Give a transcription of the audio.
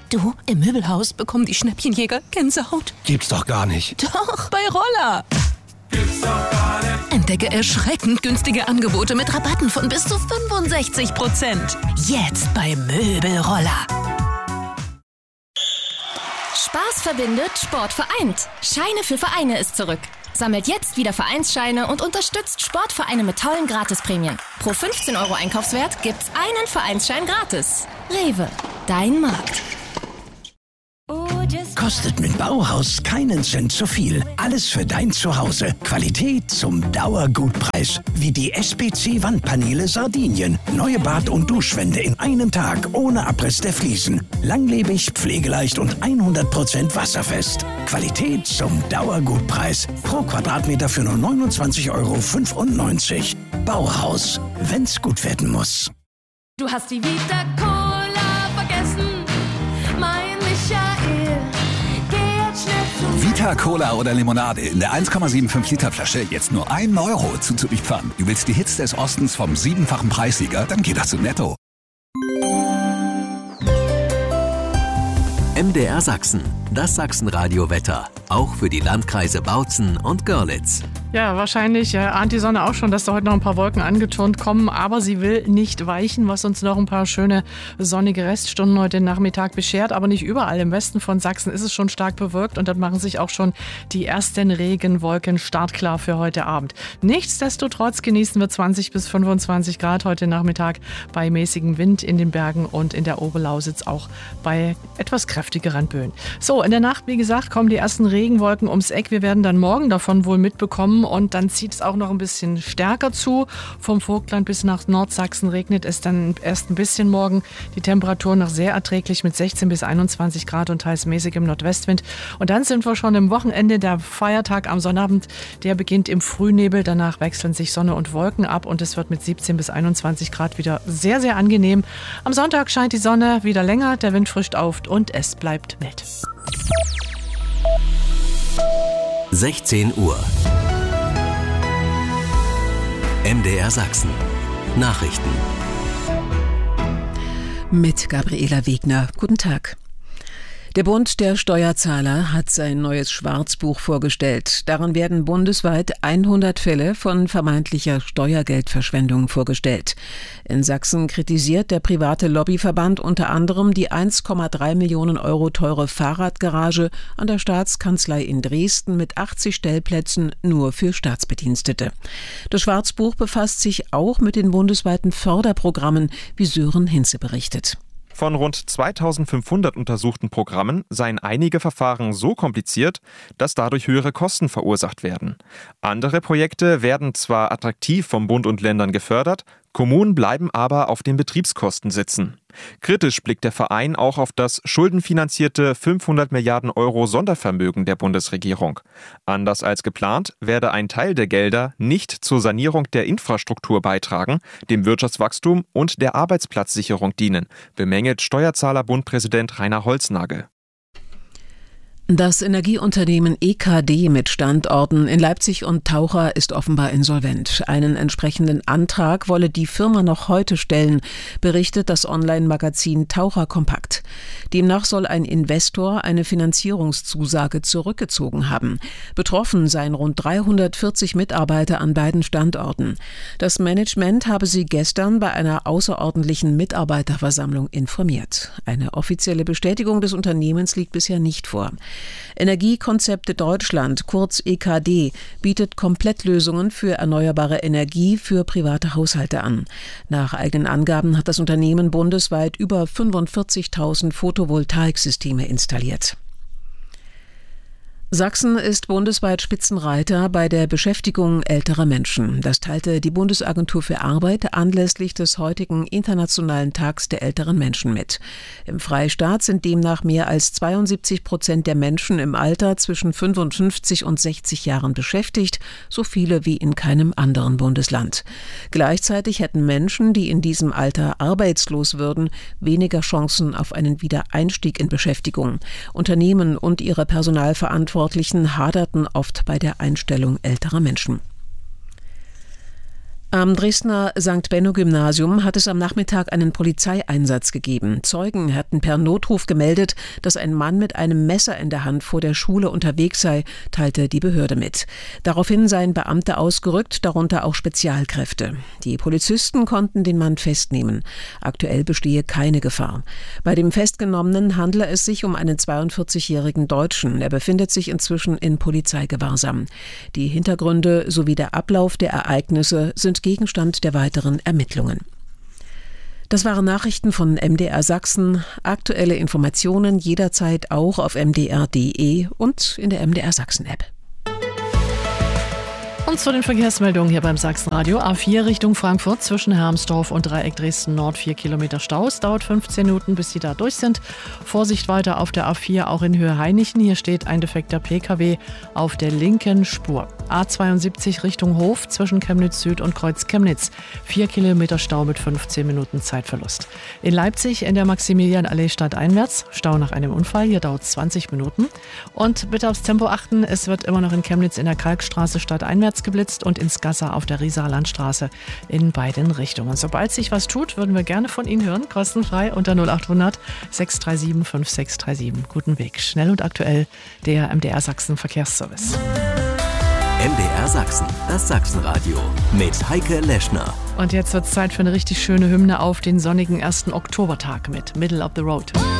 Du, im Möbelhaus bekommen die Schnäppchenjäger Gänsehaut. Gibt's doch gar nicht. Doch, bei Roller. Gibt's doch gar nicht. Entdecke erschreckend günstige Angebote mit Rabatten von bis zu 65%. Jetzt bei Möbelroller. Spaß verbindet, Sport vereint. Scheine für Vereine ist zurück. Sammelt jetzt wieder Vereinsscheine und unterstützt Sportvereine mit tollen Gratisprämien. Pro 15 € Einkaufswert gibt's einen Vereinsschein gratis. Rewe, dein Markt. Kostet mit Bauhaus keinen Cent zu viel. Alles für dein Zuhause. Qualität zum Dauergutpreis. Wie die SPC-Wandpaneele Sardinien. Neue Bad- und Duschwände in einem Tag ohne Abriss der Fliesen. Langlebig, pflegeleicht und 100% wasserfest. Qualität zum Dauergutpreis. Pro Quadratmeter für nur 29,95 €. Bauhaus. Wenn's gut werden muss. Du hast die Vita Cola vergessen, mein Michael. Vita Cola oder Limonade in der 1,75 Liter Flasche jetzt nur 1 € zuzupfern. Du willst die Hits des Ostens vom 7-fachen Preissieger? Dann geh doch zu Netto. MDR Sachsen, das Sachsenradio-Wetter. Auch für die Landkreise Bautzen und Görlitz. Ja, wahrscheinlich ahnt die Sonne auch schon, dass da heute noch ein paar Wolken angeturnt kommen, aber sie will nicht weichen, was uns noch ein paar schöne sonnige Reststunden heute Nachmittag beschert, aber nicht überall. Im Westen von Sachsen ist es schon stark bewölkt und dann machen sich auch schon die ersten Regenwolken startklar für heute Abend. Nichtsdestotrotz genießen wir 20 bis 25 Grad heute Nachmittag bei mäßigem Wind in den Bergen und in der Oberlausitz auch bei etwas kräftigeren Böen. So, in der Nacht, wie gesagt, kommen die ersten Regenwolken ums Eck. Wir werden dann morgen davon wohl mitbekommen. Und dann zieht es auch noch ein bisschen stärker zu. Vom Vogtland bis nach Nordsachsen regnet es dann erst ein bisschen morgen. Die Temperatur noch sehr erträglich mit 16 bis 21 Grad und teils mäßigem Nordwestwind. Und dann sind wir schon am Wochenende. Der Feiertag am Sonnabend, der beginnt im Frühnebel. Danach wechseln sich Sonne und Wolken ab und es wird mit 17 bis 21 Grad wieder sehr, sehr angenehm. Am Sonntag scheint die Sonne wieder länger, der Wind frischt auf und es bleibt mild. 16 Uhr. MDR Sachsen. Nachrichten. Mit Gabriela Wegner. Guten Tag. Der Bund der Steuerzahler hat sein neues Schwarzbuch vorgestellt. Darin werden bundesweit 100 Fälle von vermeintlicher Steuergeldverschwendung vorgestellt. In Sachsen kritisiert der private Lobbyverband unter anderem die 1,3 Millionen € teure Fahrradgarage an der Staatskanzlei in Dresden mit 80 Stellplätzen nur für Staatsbedienstete. Das Schwarzbuch befasst sich auch mit den bundesweiten Förderprogrammen, wie Sören Hinze berichtet. Von rund 2500 untersuchten Programmen seien einige Verfahren so kompliziert, dass dadurch höhere Kosten verursacht werden. Andere Projekte werden zwar attraktiv vom Bund und Ländern gefördert, Kommunen bleiben aber auf den Betriebskosten sitzen. Kritisch blickt der Verein auch auf das schuldenfinanzierte 500 Milliarden € Sondervermögen der Bundesregierung. Anders als geplant werde ein Teil der Gelder nicht zur Sanierung der Infrastruktur beitragen, dem Wirtschaftswachstum und der Arbeitsplatzsicherung dienen, bemängelt Steuerzahlerbund-Präsident Rainer Holznagel. Das Energieunternehmen EKD mit Standorten in Leipzig und Taucher ist offenbar insolvent. Einen entsprechenden Antrag wolle die Firma noch heute stellen, berichtet das Online-Magazin Taucher Kompakt. Demnach soll ein Investor eine Finanzierungszusage zurückgezogen haben. Betroffen seien rund 340 Mitarbeiter an beiden Standorten. Das Management habe sie gestern bei einer außerordentlichen Mitarbeiterversammlung informiert. Eine offizielle Bestätigung des Unternehmens liegt bisher nicht vor. Energiekonzepte Deutschland, kurz EKD, bietet Komplettlösungen für erneuerbare Energie für private Haushalte an. Nach eigenen Angaben hat das Unternehmen bundesweit über 45.000 Photovoltaiksysteme installiert. Sachsen ist bundesweit Spitzenreiter bei der Beschäftigung älterer Menschen. Das teilte die Bundesagentur für Arbeit anlässlich des heutigen Internationalen Tags der älteren Menschen mit. Im Freistaat sind demnach mehr als 72% der Menschen im Alter zwischen 55 und 60 Jahren beschäftigt, so viele wie in keinem anderen Bundesland. Gleichzeitig hätten Menschen, die in diesem Alter arbeitslos würden, weniger Chancen auf einen Wiedereinstieg in Beschäftigung. Unternehmen und ihre Personalverantwortlichen haderten oft bei der Einstellung älterer Menschen. Am Dresdner St. Benno-Gymnasium hat es am Nachmittag einen Polizeieinsatz gegeben. Zeugen hatten per Notruf gemeldet, dass ein Mann mit einem Messer in der Hand vor der Schule unterwegs sei, teilte die Behörde mit. Daraufhin seien Beamte ausgerückt, darunter auch Spezialkräfte. Die Polizisten konnten den Mann festnehmen. Aktuell bestehe keine Gefahr. Bei dem Festgenommenen handle es sich um einen 42-jährigen Deutschen. Er befindet sich inzwischen in Polizeigewahrsam. Die Hintergründe sowie der Ablauf der Ereignisse sind Gegenstand der weiteren Ermittlungen. Das waren Nachrichten von MDR Sachsen. Aktuelle Informationen jederzeit auch auf mdr.de und in der MDR Sachsen App. Und zu den Verkehrsmeldungen hier beim Sachsenradio. A4 Richtung Frankfurt zwischen Hermsdorf und Dreieck Dresden-Nord 4 Kilometer Staus. Dauert 15 Minuten, bis Sie da durch sind. Vorsicht weiter auf der A4, auch in Höhe Hainichen. Hier steht ein defekter PKW auf der linken Spur. A72 Richtung Hof zwischen Chemnitz Süd und Kreuz Chemnitz. 4 Kilometer Stau mit 15 Minuten Zeitverlust. In Leipzig in der Maximilianallee stadteinwärts. Stau nach einem Unfall. Hier dauert es 20 Minuten. Und bitte aufs Tempo achten. Es wird immer noch in Chemnitz in der Kalkstraße stadteinwärts geblitzt und ins Gasser auf der Rieserer Landstraße in beiden Richtungen. Sobald sich was tut, würden wir gerne von Ihnen hören. Kostenfrei unter 0800 637 5637. Guten Weg. Schnell und aktuell der MDR Sachsen Verkehrsservice. MDR Sachsen, das Sachsenradio mit Heike Leschner. Und jetzt wird es Zeit für eine richtig schöne Hymne auf den sonnigen 1. Oktobertag mit Middle of the Road.